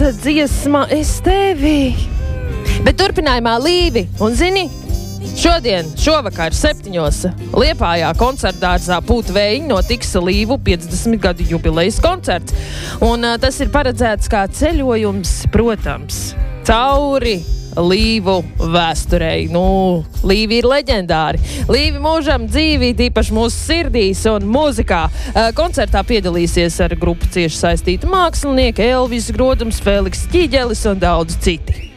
dziesma Es tevi. Bet turpinājumā Līvi, un zini, šovakar 7:00 Liepājā koncertdārzā Pūta Vējiņa notiks Līvu 50 gadu jubilejas koncerts. Un tas ir paredzēts kā ceļojums, protams, cauri Līvu vēsturei. Līvi ir leģendāri. Līvi mūžam dzīvi, tīpaši mūsu sirdīs un mūzikā. Koncertā piedalīsies ar grupu cieši saistīti mākslinieki Elvis Grodums, Feliks Ķiģelis un daudz citi.